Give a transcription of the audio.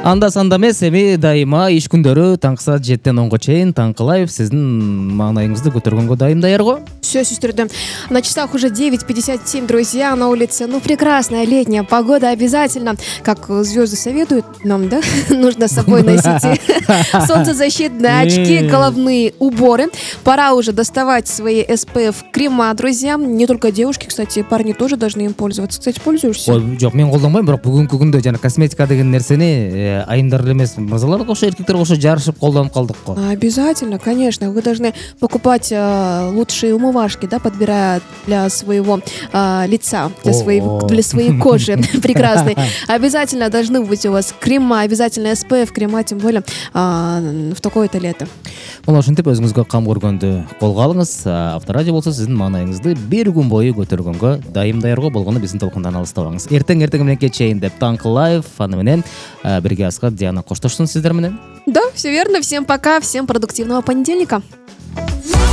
Анда санда эмес, эми дайыма иш күндөрү таңкы саат 7-ден 10-га чейин Таңкы Лайв сиздин маанайыңызды көтөргөнгө дайым даярго. Сөзсүз түрдө. На часах уже 9:57, друзья, на улице, прекрасная летняя погода обязательно, как звезды советуют нам, да, нужно с собой носить солнцезащитные очки, головные уборы. Пора уже доставать свои SPF-крема, друзья. Не только девушки, кстати, парни тоже должны им пользоваться. Кстати, пользуешься? Жок, мен колдонбойм, бирок бүгүнкү күндө жана косметика деген нерсени айымдар эле эмес, мырзалар кошо, эркектер кошо жарышып колдонуп калдык го. Обязательно, конечно. Вы должны покупать лучшие умывашки, да, подбирая для своего лица, для своей кожи прекрасной. Обязательно должны быть у вас крема, обязательно SPF крема, тем более в такое-то лето. Мына ошентип өзүңүзгө кам көргөндү колго алыңыз. Авторадио болсо сиздин маанайыңызды бир күн бою көтөргөнгө дайым даярго болгону биздин толкундан алыстабаңыз. Эртең мененке чейин деп Таңкы Лайв аны менен бирге Аскар, Диана коштошсун сиздер менен. Да, все верно. Всем пока, всем продуктивного понедельника.